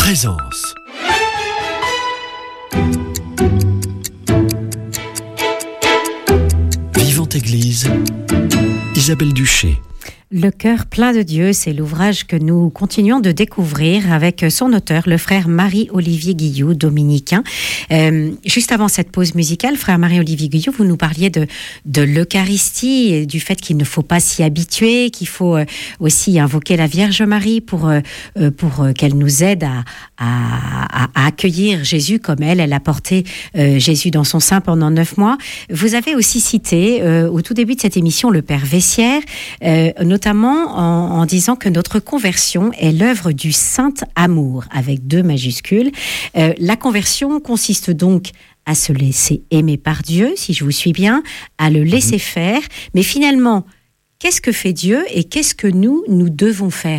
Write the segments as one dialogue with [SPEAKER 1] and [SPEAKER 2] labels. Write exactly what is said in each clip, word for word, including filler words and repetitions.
[SPEAKER 1] Présence. Vivante Église, Isabelle Duché.
[SPEAKER 2] Le cœur plein de Dieu, c'est l'ouvrage que nous continuons de découvrir avec son auteur, le frère Marie-Olivier Guillou, dominicain. Euh, juste avant cette pause musicale, frère Marie-Olivier Guillou, vous nous parliez de, de l'Eucharistie et du fait qu'il ne faut pas s'y habituer, qu'il faut euh, aussi invoquer la Vierge Marie pour, euh, pour euh, qu'elle nous aide à, à, à accueillir Jésus comme elle. Elle a porté euh, Jésus dans son sein pendant neuf mois. Vous avez aussi cité euh, au tout début de cette émission le Père Vessière, euh, notamment en, en disant que notre conversion est l'œuvre du saint amour, avec deux majuscules. Euh, la conversion consiste donc à se laisser aimer par Dieu, si je vous suis bien, à le laisser faire. Mais finalement, qu'est-ce que fait Dieu et qu'est-ce que nous, nous devons faire ?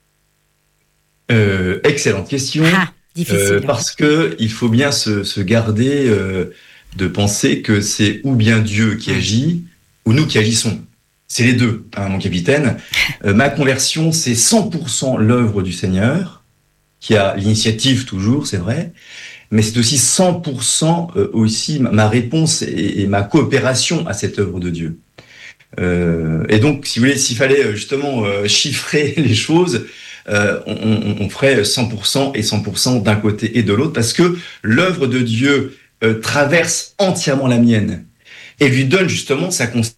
[SPEAKER 3] euh, Excellente question.
[SPEAKER 2] Ah, difficile.
[SPEAKER 3] Euh, parce qu'il faut bien se, se garder euh, de penser que c'est ou bien Dieu qui agit, ou nous qui agissons. C'est les deux, hein, mon capitaine. Euh, ma conversion, c'est cent pour cent l'œuvre du Seigneur, qui a l'initiative toujours, c'est vrai, mais c'est aussi cent pour cent euh, aussi ma réponse et, et ma coopération à cette œuvre de Dieu. Euh, et donc, si vous voulez, s'il fallait justement euh, chiffrer les choses, euh, on, on ferait cent pour cent et cent pour cent d'un côté et de l'autre, parce que l'œuvre de Dieu euh, traverse entièrement la mienne et lui donne justement sa constance.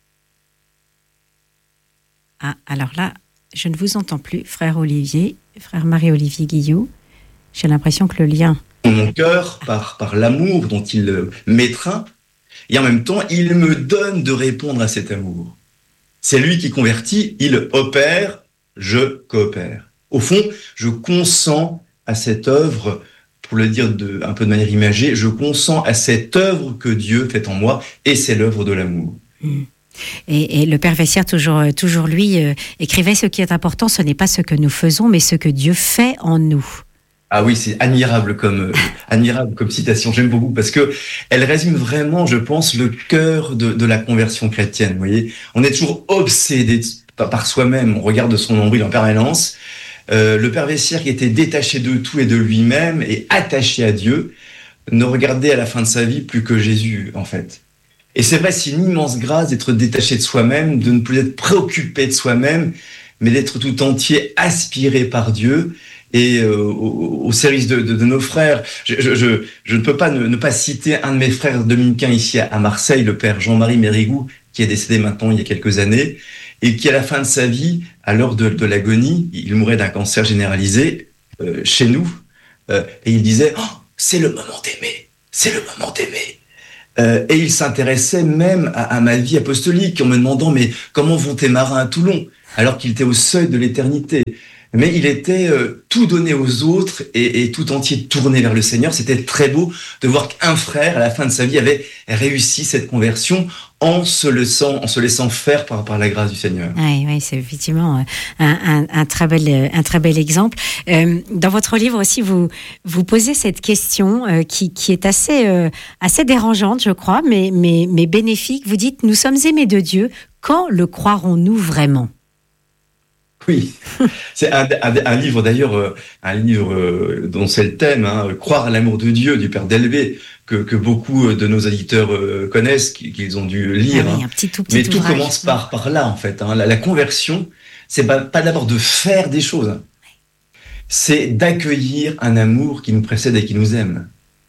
[SPEAKER 2] Ah, alors là, je ne vous entends plus, frère Olivier, frère Marie-Olivier Guillou. J'ai l'impression que le lien...
[SPEAKER 3] Mon cœur, par, par l'amour dont il m'étreint, et en même temps, il me donne de répondre à cet amour. C'est lui qui convertit, il opère, je coopère. Au fond, je consens à cette œuvre, pour le dire de, un peu de manière imagée, je consens à cette œuvre que Dieu fait en moi, et c'est l'œuvre de l'amour.
[SPEAKER 2] Mmh. Et, et le Père Vessière, toujours, toujours lui, euh, écrivait « Ce qui est important, ce n'est pas ce que nous faisons, mais ce que Dieu fait en nous ».
[SPEAKER 3] Ah oui, c'est admirable comme, euh, admirable comme citation, j'aime beaucoup, parce que elle résume vraiment, je pense, le cœur de, de la conversion chrétienne. Vous voyez, on est toujours obsédé par, par soi-même, on regarde son nombril en permanence. Euh, le Père Vessière, qui était détaché de tout et de lui-même, et attaché à Dieu, ne regardait à la fin de sa vie plus que Jésus, en fait. Et c'est vrai, c'est une immense grâce d'être détaché de soi-même, de ne plus être préoccupé de soi-même, mais d'être tout entier aspiré par Dieu et euh, au, au service de, de, de nos frères. Je, je, je, je ne peux pas ne, ne pas citer un de mes frères dominicains ici à, à Marseille, le père Jean-Marie Mérigou, qui est décédé maintenant il y a quelques années, et qui à la fin de sa vie, à l'heure de, de l'agonie, il mourait d'un cancer généralisé euh, chez nous, euh, et il disait oh, « c'est le moment d'aimer, c'est le moment d'aimer ». Euh, et il s'intéressait même à, à ma vie apostolique en me demandant mais comment vont tes marins à Toulon alors qu'il était au seuil de l'éternité. Mais il était euh, tout donné aux autres et, et tout entier tourné vers le Seigneur. C'était très beau de voir qu'un frère à la fin de sa vie avait réussi cette conversion en se laissant, en se laissant faire par, par la grâce du Seigneur.
[SPEAKER 2] Oui, oui, c'est effectivement un, un, un, très bel, un très bel exemple. Euh, dans votre livre aussi, vous, vous posez cette question euh, qui, qui est assez, euh, assez dérangeante, je crois, mais, mais, mais bénéfique. Vous dites « Nous sommes aimés de Dieu, quand le croirons-nous vraiment ?»
[SPEAKER 3] Oui, c'est un, un, un livre d'ailleurs, euh, un livre euh, dont c'est le thème, hein, Croire à l'amour de Dieu du Père Delvey, que, que beaucoup de nos auditeurs euh, connaissent, qu'ils ont dû lire.
[SPEAKER 2] Ah oui,
[SPEAKER 3] hein.
[SPEAKER 2] un petit, tout petit
[SPEAKER 3] Mais tout
[SPEAKER 2] ouvrage.
[SPEAKER 3] commence par, par là en fait. Hein. La, la conversion, c'est pas, pas d'abord de faire des choses, c'est d'accueillir un amour qui nous précède et qui nous aime.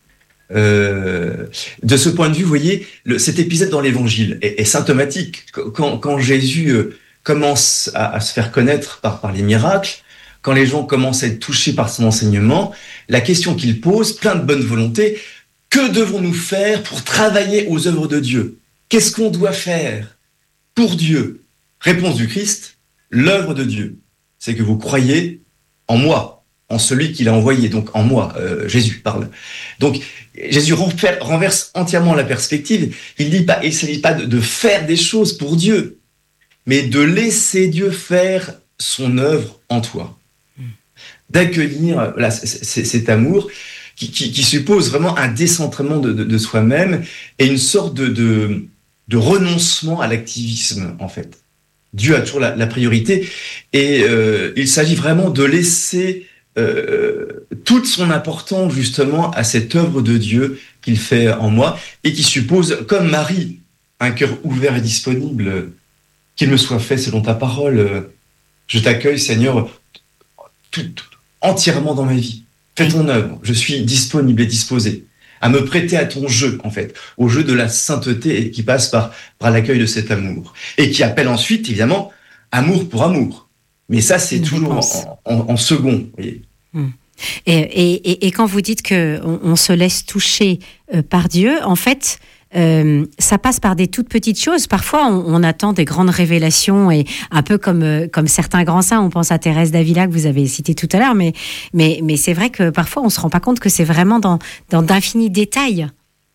[SPEAKER 3] Euh, de ce point de vue, vous voyez, le, cet épisode dans l'Évangile est, est symptomatique. Quand, quand Jésus euh, commence à, à se faire connaître par, par les miracles, quand les gens commencent à être touchés par son enseignement, la question qu'il pose, plein de bonne volonté, que devons-nous faire pour travailler aux œuvres de Dieu ? Qu'est-ce qu'on doit faire pour Dieu ? Réponse du Christ, l'œuvre de Dieu, c'est que vous croyez en moi, en celui qu'il a envoyé, donc en moi, euh, Jésus parle. Donc Jésus renverse entièrement la perspective, il dit pas, il ne s'agit pas de, de faire des choses pour Dieu, mais de laisser Dieu faire son œuvre en toi. D'accueillir voilà, c- c- cet amour qui, qui, qui suppose vraiment un décentrement de, de, de soi-même et une sorte de, de, de renoncement à l'activisme, en fait. Dieu a toujours la, la priorité et euh, il s'agit vraiment de laisser euh, toute son importance justement à cette œuvre de Dieu qu'il fait en moi et qui suppose, comme Marie, un cœur ouvert et disponible, qu'il me soit fait selon ta parole. Je t'accueille, Seigneur, tout, tout, entièrement dans ma vie. Fais ton œuvre. Je suis disponible et disposé à me prêter à ton jeu, en fait, au jeu de la sainteté et qui passe par, par l'accueil de cet amour. Et qui appelle ensuite, évidemment, amour pour amour. Mais ça, c'est
[SPEAKER 2] Une
[SPEAKER 3] toujours en, en, en second. Vous voyez.
[SPEAKER 2] Hum. Et, et, et quand vous dites qu'on on se laisse toucher euh, par Dieu, en fait, euh, ça passe par des toutes petites choses. Parfois, on, on attend des grandes révélations, et un peu comme, euh, comme certains grands saints, on pense à Thérèse d'Avila que vous avez citée tout à l'heure, mais, mais, mais c'est vrai que parfois, on ne se rend pas compte que c'est vraiment dans, dans d'infinis détails.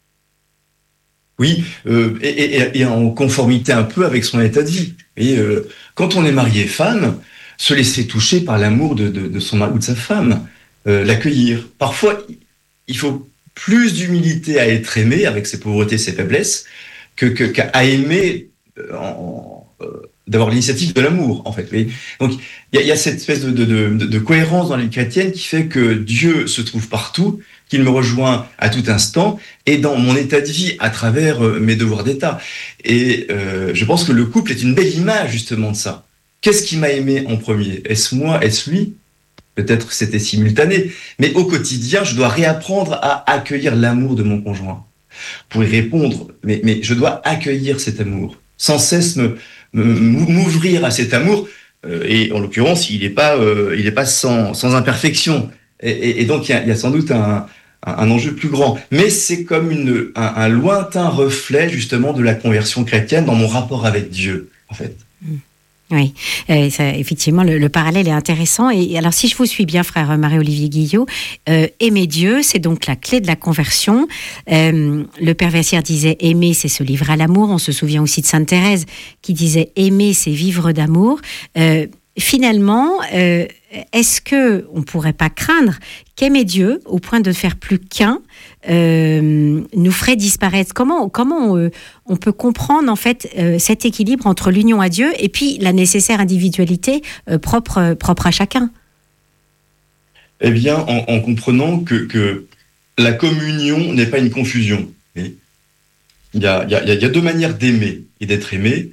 [SPEAKER 3] Oui, euh, et, et, et en conformité un peu avec son état de vie. Et euh, quand on est marié femme, se laisser toucher par l'amour de, de, de son mari ou de sa femme, euh, l'accueillir. Parfois, il faut plus d'humilité à être aimé avec ses pauvretés, ses faiblesses, que, que, qu'à aimer, euh, en, euh, d'avoir l'initiative de l'amour, en fait. Oui. Donc, il y, y a cette espèce de, de, de, de cohérence dans la vie chrétienne qui fait que Dieu se trouve partout, qu'il me rejoint à tout instant, et dans mon état de vie, à travers euh, mes devoirs d'État. Et euh, je pense que le couple est une belle image, justement, de ça. Qu'est-ce qui m'a aimé en premier ? Est-ce moi ? Est-ce lui ? Peut-être que c'était simultané. Mais au quotidien, je dois réapprendre à accueillir l'amour de mon conjoint. Pour y répondre, mais, mais je dois accueillir cet amour. Sans cesse me, me, m'ouvrir à cet amour. Euh, et en l'occurrence, il n'est pas, euh, il est pas sans, sans imperfection. Et, et, et donc, il y a, il y a sans doute un, un, un enjeu plus grand. Mais c'est comme une, un, un lointain reflet, justement, de la conversion chrétienne dans mon rapport avec Dieu, en fait.
[SPEAKER 2] Mmh. Oui, euh, ça, effectivement, le, le parallèle est intéressant. Et, et alors, si je vous suis bien, frère Marie-Olivier Guillot, euh, aimer Dieu, c'est donc la clé de la conversion. Euh, le Père Versière disait aimer, c'est se livrer à l'amour. On se souvient aussi de Sainte Thérèse qui disait aimer, c'est vivre d'amour. Euh, finalement, euh, est-ce que on pourrait pas craindre qu'aimer Dieu, au point de faire plus qu'un, euh, nous ferait disparaître ? Comment, comment on, on peut comprendre en fait euh, cet équilibre entre l'union à Dieu et puis la nécessaire individualité euh, propre, propre à chacun ?
[SPEAKER 3] Eh bien, en, en comprenant que, que la communion n'est pas une confusion. Il y a, il y a, il y a deux manières d'aimer et d'être aimé.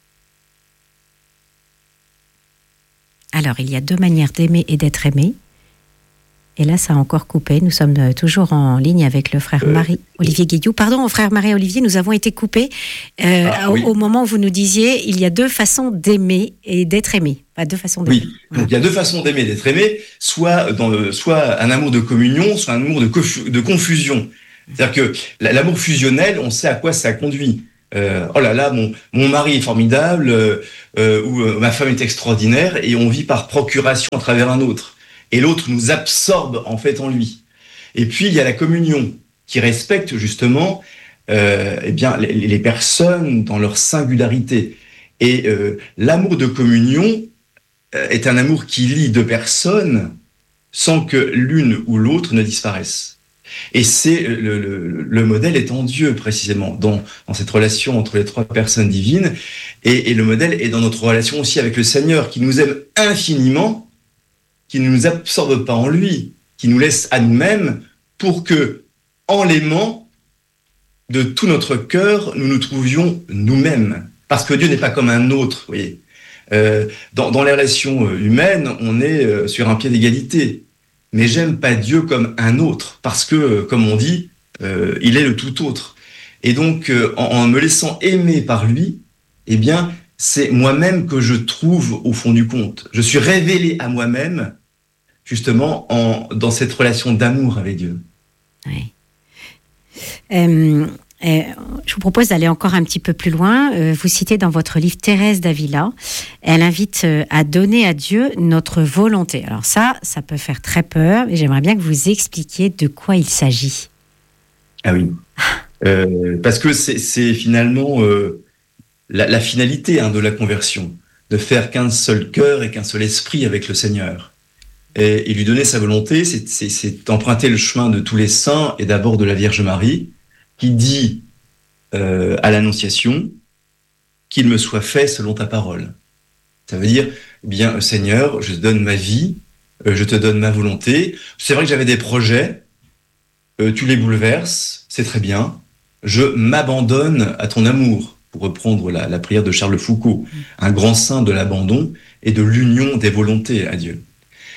[SPEAKER 2] Alors, il y a deux manières d'aimer et d'être aimé. Et là, ça a encore coupé. Nous sommes toujours en ligne avec le frère euh, Marie-Olivier Guillot. Pardon, frère Marie-Olivier, nous avons été coupés euh, ah, au, oui. au moment où vous nous disiez il y a deux façons d'aimer et d'être aimé. Pas deux façons d'aimer.
[SPEAKER 3] Oui, voilà. Donc il y a deux façons d'aimer et d'être aimé, soit, dans le, soit un amour de communion, soit un amour de, confu- de confusion. C'est-à-dire que l'amour fusionnel, on sait à quoi ça conduit. Euh, oh là là, mon, mon mari est formidable, euh, euh, ou euh, ma femme est extraordinaire, et on vit par procuration à travers un autre. Et l'autre nous absorbe en fait en lui. Et puis il y a la communion qui respecte justement euh, eh bien les, les personnes dans leur singularité. Et euh, l'amour de communion euh, est un amour qui lie deux personnes sans que l'une ou l'autre ne disparaisse. Et c'est le, le, le modèle est en Dieu précisément dans, dans cette relation entre les trois personnes divines. Et, et le modèle est dans notre relation aussi avec le Seigneur qui nous aime infiniment, qui ne nous absorbe pas en lui, qui nous laisse à nous-mêmes pour que, en l'aimant, de tout notre cœur, nous nous trouvions nous-mêmes. Parce que Dieu n'est pas comme un autre, vous voyez. Euh, dans, dans les relations humaines, on est sur un pied d'égalité. Mais j'aime pas Dieu comme un autre, parce que, comme on dit, euh, il est le tout autre. Et donc, euh, en, en me laissant aimer par lui, eh bien, c'est moi-même que je trouve au fond du compte. Je suis révélé à moi-même, justement, en, dans cette relation d'amour avec Dieu.
[SPEAKER 2] Oui. Euh, euh, je vous propose d'aller encore un petit peu plus loin. Euh, vous citez dans votre livre Thérèse d'Avila. Elle invite euh, à donner à Dieu notre volonté. Alors ça, ça peut faire très peur, mais j'aimerais bien que vous expliquiez de quoi il s'agit.
[SPEAKER 3] Ah oui. Euh, parce que c'est, c'est finalement euh, la, la finalité hein, de la conversion, de faire qu'un seul cœur et qu'un seul esprit avec le Seigneur. Et, et lui donner sa volonté, c'est, c'est, c'est emprunter le chemin de tous les saints et d'abord de la Vierge Marie, qui dit euh, à l'Annonciation qu'il me soit fait selon ta parole. Ça veut dire, eh bien, Seigneur, je donne ma vie euh, je te donne ma volonté. C'est vrai que j'avais des projets, euh, tu les bouleverses, c'est très bien. Je m'abandonne à ton amour, pour reprendre la, la prière de Charles Foucault, un grand saint de l'abandon et de l'union des volontés à Dieu.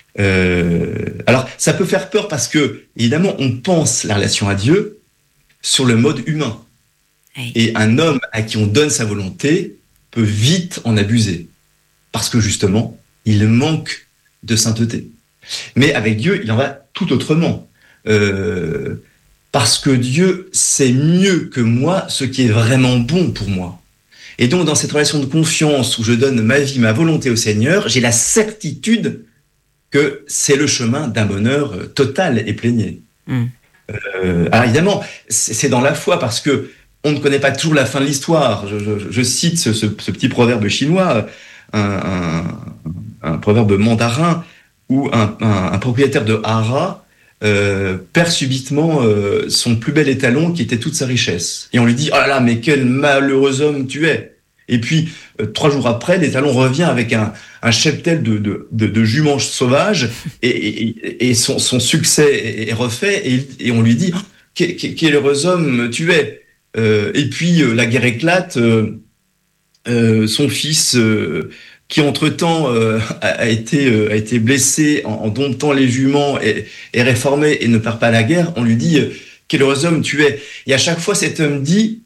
[SPEAKER 3] Euh, alors, ça peut faire peur parce que, évidemment, on pense la relation à Dieu sur le mode humain.
[SPEAKER 2] Oui.
[SPEAKER 3] Et un homme à qui on donne sa volonté peut vite en abuser. Parce que, justement, il manque de sainteté. Mais avec Dieu, il en va tout autrement. Euh, parce que Dieu sait mieux que moi ce qui est vraiment bon pour moi. Et donc, dans cette relation de confiance où je donne ma vie, ma volonté au Seigneur, j'ai la certitude que c'est le chemin d'un bonheur total et plénier. Mm. Euh, alors évidemment, c'est, c'est dans la foi parce que on ne connaît pas toujours la fin de l'histoire. Je, je, je cite ce, ce, ce petit proverbe chinois, un, un, un proverbe mandarin où un, un, un propriétaire de haras euh, perd subitement euh, son plus bel étalon qui était toute sa richesse. Et on lui dit « Oh là là, mais quel malheureux homme tu es !» Et puis, euh, trois jours après, l'étalon revient avec un, un cheptel de, de, de, de juments sauvages et, et, et son, son succès est, est refait et, et on lui dit oh, « Quel, quel heureux homme tu es !» euh, Et puis, euh, la guerre éclate, euh, euh, son fils, euh, qui entre-temps euh, a, a, été, euh, a été blessé en, en domptant les juments, est, est réformé et ne perd pas la guerre, on lui dit euh, « Quel heureux homme tu es !» Et à chaque fois, cet homme dit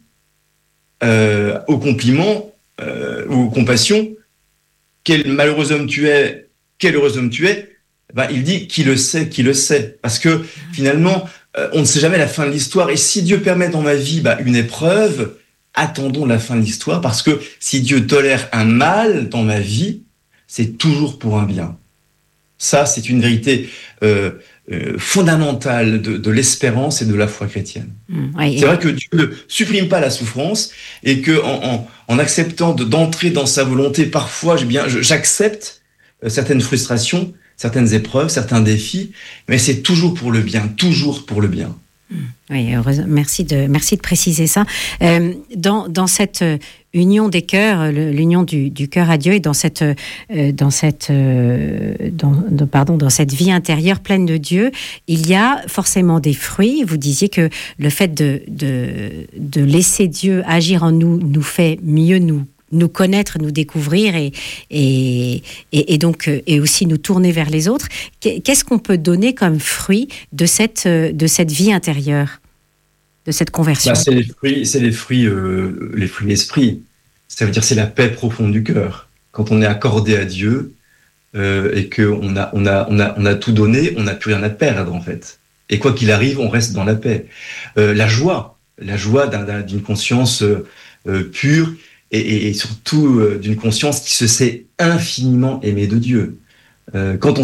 [SPEAKER 3] euh, au compliment Euh, ou compassion, quel malheureux homme tu es, quel heureux homme tu es, ben, il dit qui le sait, qui le sait. Parce que finalement, euh, on ne sait jamais la fin de l'histoire. Et si Dieu permet dans ma vie ben, une épreuve, attendons la fin de l'histoire. Parce que si Dieu tolère un mal dans ma vie, c'est toujours pour un bien. Ça, c'est une vérité euh, euh, fondamentale de, de l'espérance et de la foi chrétienne. Mmh, oui, c'est vrai que Dieu ne supprime pas la souffrance et que en, en, en acceptant de, d'entrer dans sa volonté, parfois, j'ai bien, j'accepte certaines frustrations, certaines épreuves, certains défis, mais c'est toujours pour le bien, toujours pour le bien.
[SPEAKER 2] Oui, heureusement. Merci de, merci de préciser ça. Euh, dans, dans cette union des cœurs, l'union du, du cœur à Dieu et dans cette, euh, dans cette, euh, dans, dans, pardon, dans cette vie intérieure pleine de Dieu, il y a forcément des fruits. Vous disiez que le fait de, de, de laisser Dieu agir en nous nous fait mieux nous nous connaître, nous découvrir et, et, et, et donc et aussi nous tourner vers les autres. Qu'est-ce qu'on peut donner comme fruit de cette, de cette vie intérieure, de cette conversion?
[SPEAKER 3] Bah, c'est les fruits, c'est les fruits, euh, les fruits de l'esprit. Ça veut dire c'est la paix profonde du cœur. Quand on est accordé à Dieu euh, et qu'on a, on a, on a, on a tout donné, on n'a plus rien à perdre en fait. Et quoi qu'il arrive, on reste dans la paix. Euh, la joie, la joie d'un, d'un, d'une conscience euh, pure. Et, et surtout euh, d'une conscience qui se sait infiniment aimée de Dieu. Euh, quand on